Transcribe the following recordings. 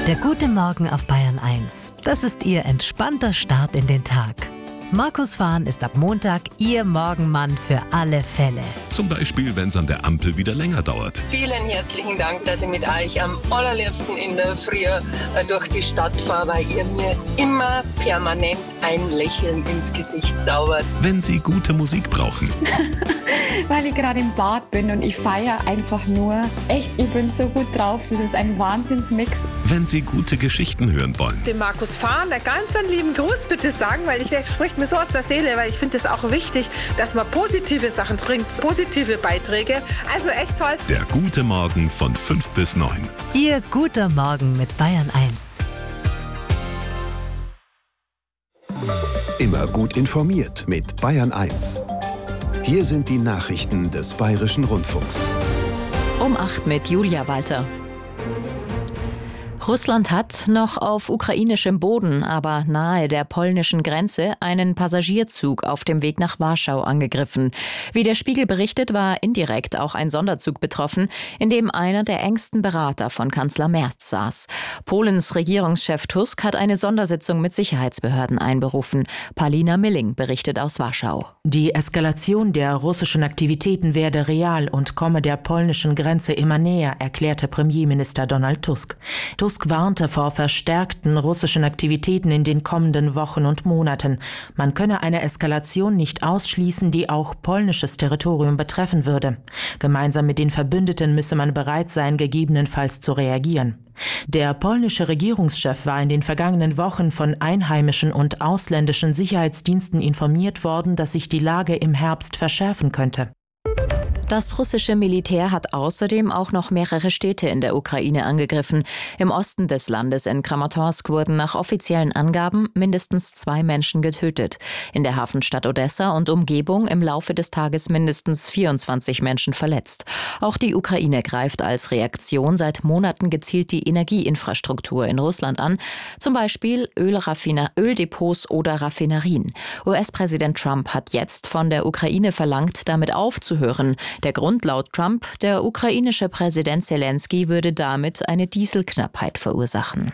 Der gute Morgen auf Bayern 1. Das ist Ihr entspannter Start in den Tag. Markus Fahn ist ab Montag Ihr Morgenmann für alle Fälle. Zum Beispiel, wenn es an der Ampel wieder länger dauert. Vielen herzlichen Dank, dass ich mit euch am allerliebsten in der Früh durch die Stadt fahre, weil ihr mir immer permanent ein Lächeln ins Gesicht zaubert. Wenn Sie gute Musik brauchen. Weil ich gerade im Bad bin und ich feiere einfach nur. Echt, ich bin so gut drauf. Das ist ein Wahnsinnsmix. Wenn Sie gute Geschichten hören wollen. Dem Markus Fahn einen ganz lieben Gruß bitte sagen, weil der spricht mir so aus der Seele, weil ich finde es auch wichtig, dass man positive Sachen bringt, positive Beiträge. Also echt toll. Der gute Morgen von 5 bis 9. Ihr guter Morgen mit Bayern 1. Immer gut informiert mit Bayern 1. Hier sind die Nachrichten des Bayerischen Rundfunks. Um 8 mit Julia Walter. Russland hat noch auf ukrainischem Boden, aber nahe der polnischen Grenze, einen Passagierzug auf dem Weg nach Warschau angegriffen. Wie der Spiegel berichtet, war indirekt auch ein Sonderzug betroffen, in dem einer der engsten Berater von Kanzler Merz saß. Polens Regierungschef Tusk hat eine Sondersitzung mit Sicherheitsbehörden einberufen. Palina Milling berichtet aus Warschau. Die Eskalation der russischen Aktivitäten werde real und komme der polnischen Grenze immer näher, erklärte Premierminister Donald Tusk. Tusk warnte vor verstärkten russischen Aktivitäten in den kommenden Wochen und Monaten. Man könne eine Eskalation nicht ausschließen, die auch polnisches Territorium betreffen würde. Gemeinsam mit den Verbündeten müsse man bereit sein, gegebenenfalls zu reagieren. Der polnische Regierungschef war in den vergangenen Wochen von einheimischen und ausländischen Sicherheitsdiensten informiert worden, dass sich die Lage im Herbst verschärfen könnte. Das russische Militär hat außerdem auch noch mehrere Städte in der Ukraine angegriffen. Im Osten des Landes in Kramatorsk wurden nach offiziellen Angaben mindestens 2 Menschen getötet. In der Hafenstadt Odessa und Umgebung im Laufe des Tages mindestens 24 Menschen verletzt. Auch die Ukraine greift als Reaktion seit Monaten gezielt die Energieinfrastruktur in Russland an, zum Beispiel Öldepots oder Raffinerien. US-Präsident Trump hat jetzt von der Ukraine verlangt, damit aufzuhören. Der Grund laut Trump, der ukrainische Präsident Zelensky würde damit eine Dieselknappheit verursachen.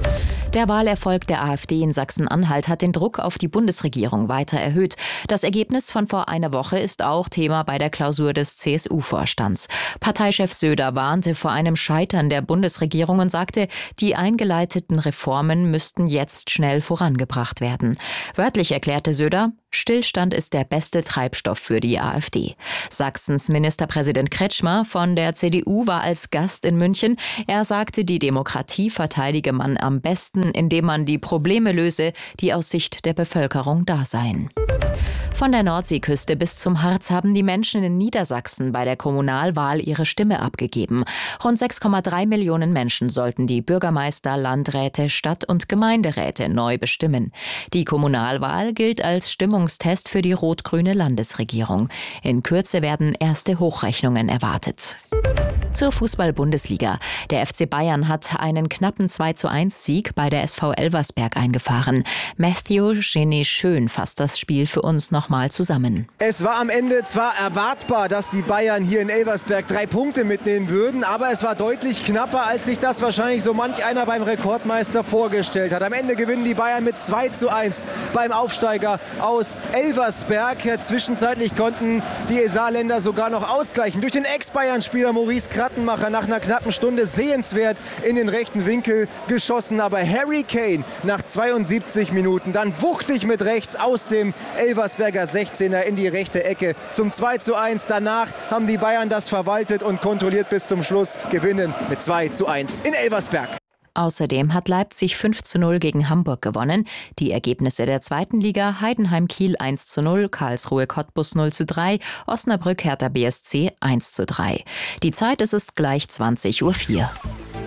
Der Wahlerfolg der AfD in Sachsen-Anhalt hat den Druck auf die Bundesregierung weiter erhöht. Das Ergebnis von vor einer Woche ist auch Thema bei der Klausur des CSU-Vorstands. Parteichef Söder warnte vor einem Scheitern der Bundesregierung und sagte, die eingeleiteten Reformen müssten jetzt schnell vorangebracht werden. Wörtlich erklärte Söder, Stillstand ist der beste Treibstoff für die AfD. Sachsens Ministerpräsident Kretschmer von der CDU war als Gast in München. Er sagte, die Demokratie verteidige man am besten, indem man die Probleme löse, die aus Sicht der Bevölkerung da seien. Von der Nordseeküste bis zum Harz haben die Menschen in Niedersachsen bei der Kommunalwahl ihre Stimme abgegeben. Rund 6,3 Millionen Menschen sollten die Bürgermeister, Landräte, Stadt- und Gemeinderäte neu bestimmen. Die Kommunalwahl gilt als Stimmungstest für die rot-grüne Landesregierung. In Kürze werden erste Hochrechnungen erwartet. Zur Fußball-Bundesliga. Der FC Bayern hat einen knappen 2:1-Sieg bei der SV Elversberg eingefahren. Matthew Genie-Schön fasst das Spiel für uns nochmal zusammen. Es war am Ende zwar erwartbar, dass die Bayern hier in Elversberg 3 Punkte mitnehmen würden, aber es war deutlich knapper, als sich das wahrscheinlich so manch einer beim Rekordmeister vorgestellt hat. Am Ende gewinnen die Bayern mit 2:1 beim Aufsteiger aus Elversberg. Zwischenzeitlich konnten die Saarländer sogar noch ausgleichen durch den Ex-Bayern-Spieler Maurice Krattenmacher nach einer knappen Stunde sehenswert in den rechten Winkel geschossen. Aber Harry Kane nach 72 Minuten dann wuchtig mit rechts aus dem Elversberger 16er in die rechte Ecke zum 2:1. Danach haben die Bayern das verwaltet und kontrolliert bis zum Schluss, gewinnen mit 2:1 in Elversberg. Außerdem hat Leipzig 5:0 gegen Hamburg gewonnen. Die Ergebnisse der zweiten Liga: Heidenheim-Kiel 1:0, Karlsruhe-Cottbus 0:3, Osnabrück-Hertha BSC 1:3. Die Zeit ist es gleich 20:04 Uhr.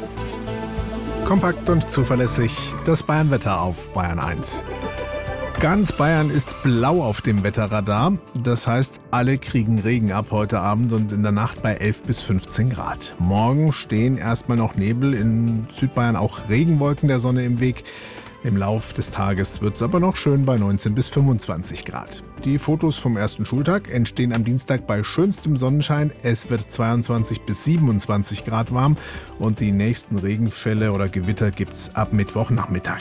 Kompakt und zuverlässig das Bayern-Wetter auf Bayern 1. Ganz Bayern ist blau auf dem Wetterradar. Das heißt, alle kriegen Regen ab heute Abend und in der Nacht bei 11 bis 15 Grad. Morgen stehen erstmal noch Nebel, in Südbayern auch Regenwolken der Sonne im Weg. Im Lauf des Tages wird es aber noch schön bei 19 bis 25 Grad. Die Fotos vom ersten Schultag entstehen am Dienstag bei schönstem Sonnenschein. Es wird 22 bis 27 Grad warm und die nächsten Regenfälle oder Gewitter gibt es ab Mittwochnachmittag.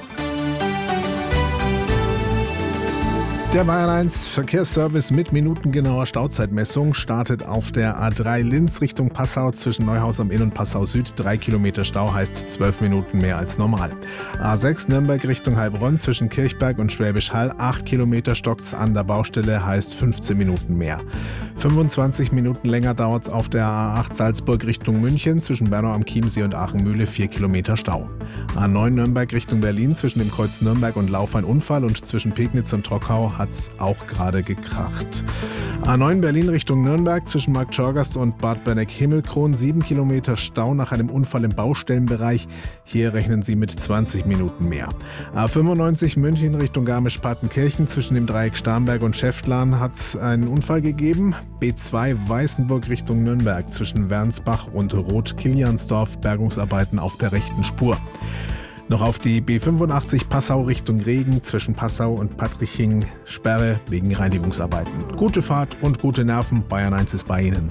Der Bayern 1 Verkehrsservice mit minutengenauer Stauzeitmessung startet auf der A3 Linz Richtung Passau zwischen Neuhaus am Inn und Passau Süd. 3 Kilometer Stau heißt 12 Minuten mehr als normal. A6 Nürnberg Richtung Heilbronn zwischen Kirchberg und Schwäbisch Hall. 8 Kilometer stockt's an der Baustelle, heißt 15 Minuten mehr. 25 Minuten länger dauert's auf der A8 Salzburg Richtung München zwischen Bernau am Chiemsee und Aachenmühle. 4 Kilometer Stau. A9 Nürnberg Richtung Berlin zwischen dem Kreuz Nürnberg und Lauf ein Unfall und zwischen Pegnitz und Trockau hat's auch gerade gekracht. A9 Berlin Richtung Nürnberg zwischen Marktschorgast und Bad Berneck-Himmelkron. 7 Kilometer Stau nach einem Unfall im Baustellenbereich. Hier rechnen Sie mit 20 Minuten mehr. A95 München Richtung Garmisch-Partenkirchen zwischen dem Dreieck Starnberg und Schäftlarn hat es einen Unfall gegeben. B2 Weißenburg Richtung Nürnberg zwischen Wernsbach und Roth-Kiliansdorf. Bergungsarbeiten auf der rechten Spur. Noch auf die B85 Passau Richtung Regen zwischen Passau und Patriching. Sperre wegen Reinigungsarbeiten. Gute Fahrt und gute Nerven. Bayern 1 ist bei Ihnen.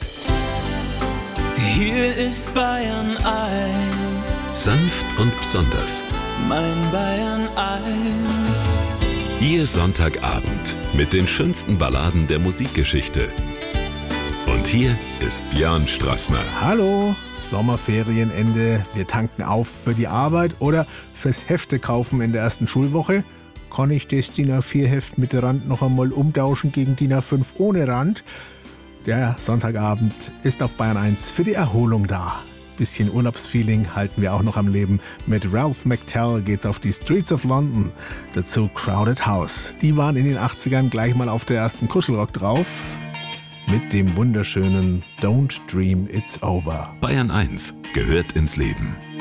Hier ist Bayern 1. Sanft und besonders. Mein Bayern 1. Ihr Sonntagabend mit den schönsten Balladen der Musikgeschichte. Und hier ist Björn Strassner. Hallo, Sommerferienende. Wir tanken auf für die Arbeit oder fürs Hefte kaufen in der ersten Schulwoche. Kann ich das DIN A4 Heft mit Rand noch einmal umtauschen gegen DIN A5 ohne Rand? Der Sonntagabend ist auf Bayern 1 für die Erholung da. Bisschen Urlaubsfeeling halten wir auch noch am Leben. Mit Ralph McTell geht's auf die Streets of London. Dazu Crowded House. Die waren in den 80ern gleich mal auf der ersten Kuschelrock drauf. Mit dem wunderschönen Don't Dream It's Over. Bayern 1 gehört ins Leben.